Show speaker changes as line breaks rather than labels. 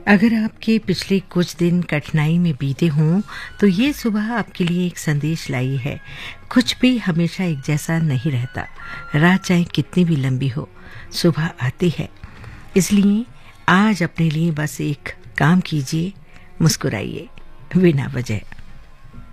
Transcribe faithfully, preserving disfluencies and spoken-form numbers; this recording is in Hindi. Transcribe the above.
अगर आपके पिछले कुछ दिन कठिनाई में बीते हों तो ये सुबह आपके लिए एक संदेश लाई है। कुछ भी हमेशा एक जैसा नहीं रहता। रात चाहे कितनी भी लंबी हो, सुबह आती है। इसलिए आज अपने लिए बस एक काम कीजिए, मुस्कुराइए बिना वजह।